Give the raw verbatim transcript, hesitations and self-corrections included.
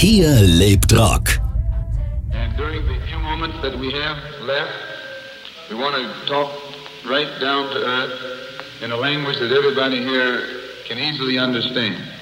Hier lebt Rock. And during the few moments that we have left, we want to talk right down to earth in a language that everybody here can easily understand.